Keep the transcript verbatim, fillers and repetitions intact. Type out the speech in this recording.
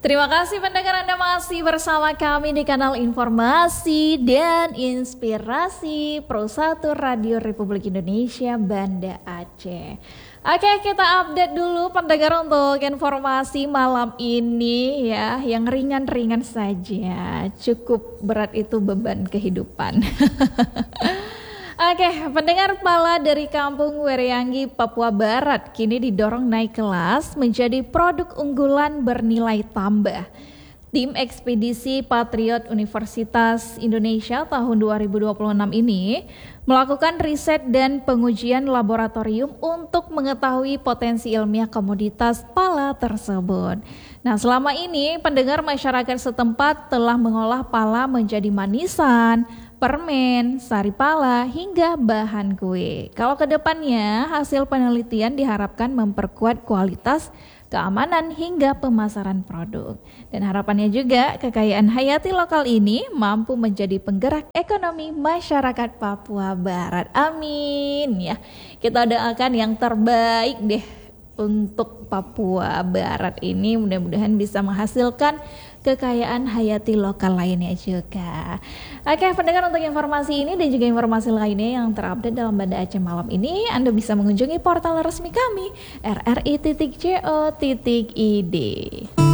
Terima kasih pendengar, Anda masih bersama kami di kanal Informasi dan Inspirasi Pro satu Radio Republik Indonesia Banda Aceh. Oke, kita update dulu pendengar untuk informasi malam ini ya, yang ringan-ringan saja. Cukup berat itu beban kehidupan. Oke, pendengar, pala dari Kampung Werianggi, Papua Barat kini didorong naik kelas menjadi produk unggulan bernilai tambah. Tim Ekspedisi Patriot Universitas Indonesia tahun dua ribu dua puluh enam ini melakukan riset dan pengujian laboratorium untuk mengetahui potensi ilmiah komoditas pala tersebut. Nah, selama ini pendengar, masyarakat setempat telah mengolah pala menjadi manisan, permen, sari pala, hingga bahan kue. Kalau kedepannya hasil penelitian diharapkan memperkuat kualitas, keamanan, hingga pemasaran produk. Dan harapannya juga kekayaan hayati lokal ini mampu menjadi penggerak ekonomi masyarakat Papua Barat. Amin ya. Kita doakan yang terbaik deh untuk Papua Barat ini, mudah-mudahan bisa menghasilkan kekayaan hayati lokal lainnya juga. Oke, pendengar, untuk informasi ini dan juga informasi lainnya yang terupdate dalam Banda Aceh malam ini, Anda bisa mengunjungi portal resmi kami r r i titik co titik i d.